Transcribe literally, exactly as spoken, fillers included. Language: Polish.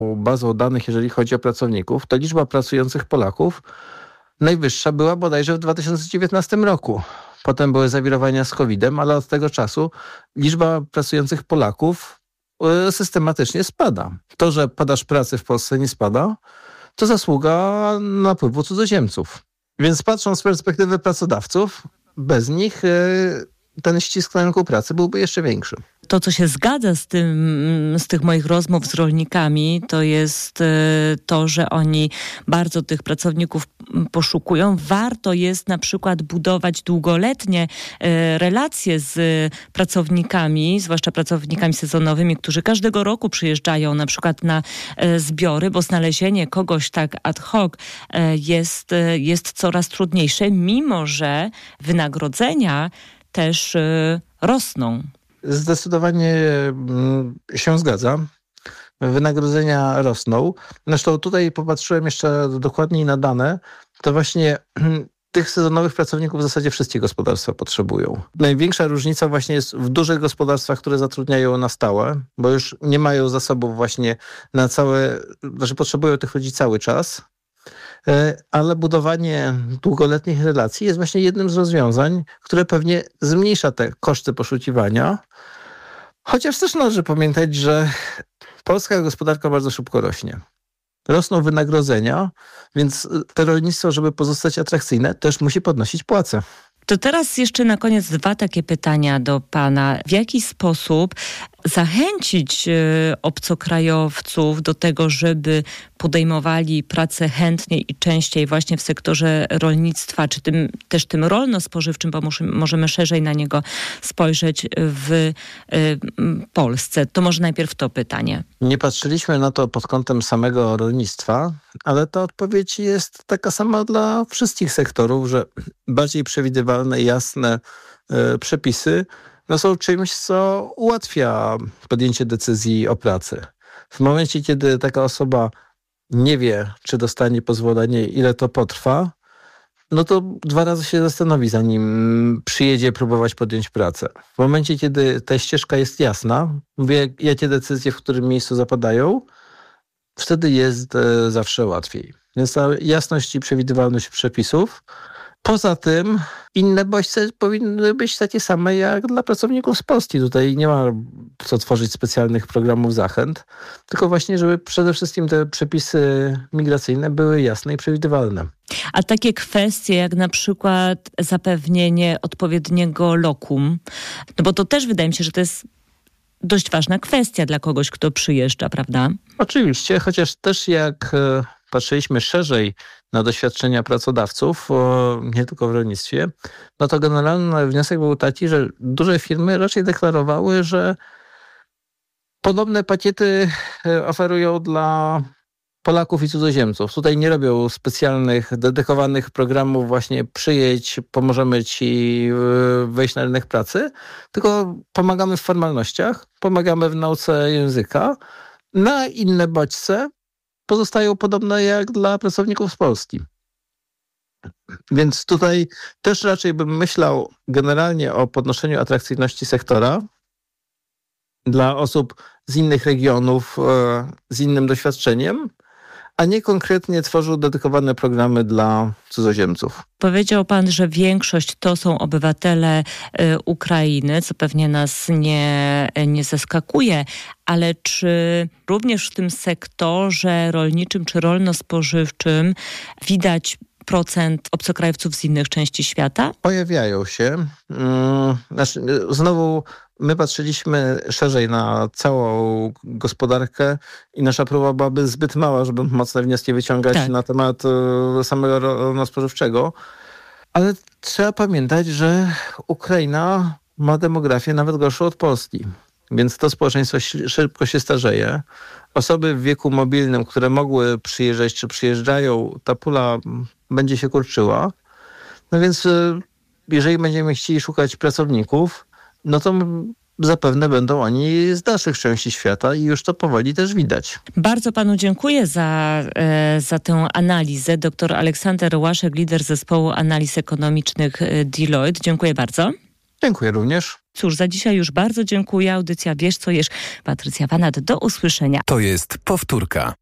bazą danych, jeżeli chodzi o pracowników, to liczba pracujących Polaków najwyższa była bodajże w dwa tysiące dziewiętnastym roku. Potem były zawirowania z kowidem, ale od tego czasu liczba pracujących Polaków systematycznie spada. To, że podaż pracy w Polsce nie spada, to zasługa napływu cudzoziemców. Więc patrząc z perspektywy pracodawców, bez nich ten ścisk na rynku pracy byłby jeszcze większy. To, co się zgadza z tym, z tych moich rozmów z rolnikami, to jest to, że oni bardzo tych pracowników poszukują. Warto jest na przykład budować długoletnie relacje z pracownikami, zwłaszcza pracownikami sezonowymi, którzy każdego roku przyjeżdżają na przykład na zbiory, bo znalezienie kogoś tak ad hoc jest, jest coraz trudniejsze, mimo że wynagrodzenia też rosną. Zdecydowanie się zgadza. Wynagrodzenia rosną. Zresztą tutaj popatrzyłem jeszcze dokładniej na dane. To właśnie tych sezonowych pracowników w zasadzie wszystkie gospodarstwa potrzebują. Największa różnica właśnie jest w dużych gospodarstwach, które zatrudniają na stałe, bo już nie mają zasobów właśnie na całe, znaczy potrzebują tych ludzi cały czas. Ale budowanie długoletnich relacji jest właśnie jednym z rozwiązań, które pewnie zmniejsza te koszty poszukiwania. Chociaż też należy pamiętać, że polska gospodarka bardzo szybko rośnie. Rosną wynagrodzenia, więc to rolnictwo, żeby pozostać atrakcyjne, też musi podnosić płace. To teraz jeszcze na koniec dwa takie pytania do pana. W jaki sposób zachęcić obcokrajowców do tego, żeby podejmowali pracę chętniej i częściej właśnie w sektorze rolnictwa, czy tym, też tym rolno-spożywczym, bo możemy szerzej na niego spojrzeć w Polsce. To może najpierw to pytanie. Nie patrzyliśmy na to pod kątem samego rolnictwa, ale ta odpowiedź jest taka sama dla wszystkich sektorów, że bardziej przewidywalne, jasne y, przepisy no są czymś, co ułatwia podjęcie decyzji o pracy. W momencie, kiedy taka osoba nie wie, czy dostanie pozwolenie, ile to potrwa, no to dwa razy się zastanowi, zanim przyjedzie próbować podjąć pracę. W momencie, kiedy ta ścieżka jest jasna, wie, jakie decyzje w którym miejscu zapadają, wtedy jest e, zawsze łatwiej. Więc ta jasność i przewidywalność przepisów. Poza tym inne bodźce powinny być takie same jak dla pracowników z Polski. Tutaj nie ma co tworzyć specjalnych programów zachęt, tylko właśnie, żeby przede wszystkim te przepisy migracyjne były jasne i przewidywalne. A takie kwestie jak na przykład zapewnienie odpowiedniego lokum, no bo to też wydaje mi się, że to jest dość ważna kwestia dla kogoś, kto przyjeżdża, prawda? Oczywiście, chociaż też jak patrzyliśmy szerzej na doświadczenia pracodawców, nie tylko w rolnictwie, no to generalny wniosek był taki, że duże firmy raczej deklarowały, że podobne pakiety oferują dla Polaków i cudzoziemców. Tutaj nie robią specjalnych, dedykowanych programów właśnie przyjedź, pomożemy ci wejść na rynek pracy, tylko pomagamy w formalnościach, pomagamy w nauce języka. Na inne bodźce pozostają podobne jak dla pracowników z Polski. Więc tutaj też raczej bym myślał generalnie o podnoszeniu atrakcyjności sektora dla osób z innych regionów, z innym doświadczeniem, a nie konkretnie tworzył dedykowane programy dla cudzoziemców. Powiedział pan, że większość to są obywatele y, Ukrainy, co pewnie nas nie, nie zaskakuje, ale czy również w tym sektorze rolniczym czy rolno-spożywczym widać procent obcokrajowców z innych części świata? Pojawiają się. Znaczy, znowu my patrzyliśmy szerzej na całą gospodarkę i nasza próba byłaby zbyt mała, żeby mocne wnioski wyciągać tak. na temat samego rolno-spożywczego. Ale trzeba pamiętać, że Ukraina ma demografię nawet gorszą od Polski. Więc to społeczeństwo szybko się starzeje. Osoby w wieku mobilnym, które mogły przyjeżdżać czy przyjeżdżają, ta pula będzie się kurczyła. No więc jeżeli będziemy chcieli szukać pracowników, no to zapewne będą oni z dalszych części świata i już to powoli też widać. Bardzo panu dziękuję za, e, za tę analizę. Doktor Aleksander Łaszek, lider zespołu analiz ekonomicznych Deloitte. Dziękuję bardzo. Dziękuję również. Cóż, za dzisiaj już bardzo dziękuję. Audycja Wiesz co jesz. Patrycja Wanat, do usłyszenia. To jest powtórka.